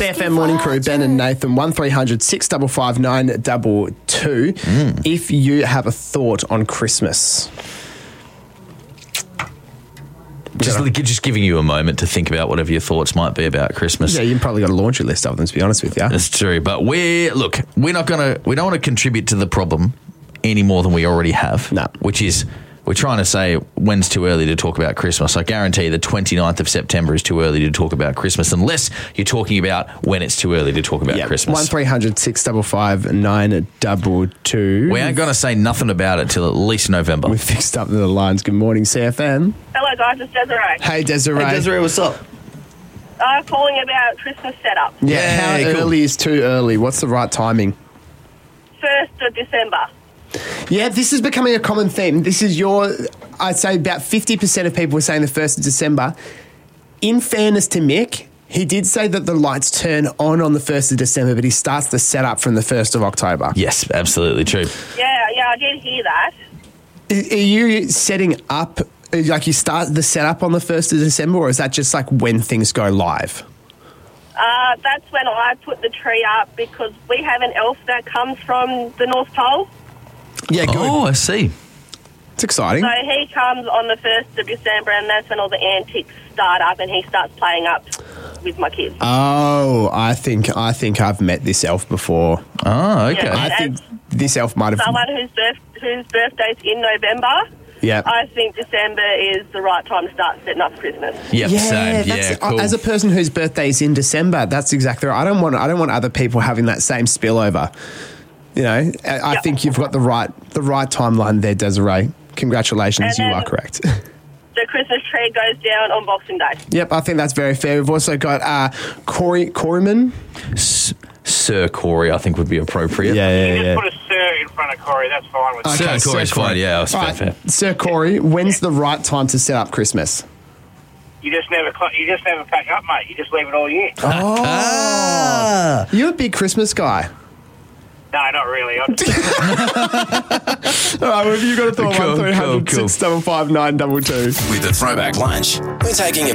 CFM Morning Crew, Ben and Nathan, 1300 655 922. If you have a thought on Christmas. Just giving you a moment to think about whatever your thoughts might be about Christmas. Yeah, you've probably got a laundry list of them, to be honest with you. That's true, but we don't want to contribute to the problem any more than we already have. No. Which is, we're trying to say when's too early to talk about Christmas. I guarantee the 29th of September is too early to talk about Christmas unless you're talking about when it's too early to talk about Christmas. 1300 655 922. We ain't going to say nothing about it till at least November. We fixed up the lines. Good morning, CFM. Hello guys, it's Desiree. Hey, Desiree. what's up? I'm calling about Christmas setup. Yeah, how cool. early is too early? What's the right timing? 1st of December. Yeah, this is becoming a common theme. This is I'd say about 50% of people are saying the 1st of December. In fairness to Mick, he did say that the lights turn on the 1st of December, but he starts the setup from the 1st of October. Yes, absolutely true. Yeah, I did hear that. Are you setting up, like you start the setup on the 1st of December, or is that just like when things go live? That's when I put the tree up because we have an elf that comes from the North Pole. Yeah, good. Oh, I see. It's exciting. So he comes on the 1st of December and that's when all the antiques start up and he starts playing up with my kids. Oh, I think I've met this elf before. Oh, okay. Yeah. I think this elf might have... Someone whose birthday's in November, Yeah. I think December is the right time to start setting up for Christmas. Yep, same. that's- Yeah, cool. As a person whose birthday is in December, that's exactly right. I don't want other people having that same spillover. You know, I think you've got the right timeline there, Desiree. Congratulations, you are correct. The Christmas tree goes down on Boxing Day. Yep, I think that's very fair. We've also got Coreyman. Sir Corey, I think, would be appropriate. Yeah. Put a sir in front of Corey, that's fine with me. Sir Corey's fine, yeah. That's All fair. right, Sir Corey, when's the right time to set up Christmas? You just never pack up, mate. You just leave it all year. Oh, you're a big Christmas guy. No, not really. All right, well, if you've got a thought, Cool, 1300 cool. 655 922. With the Throwback Lunch, we're taking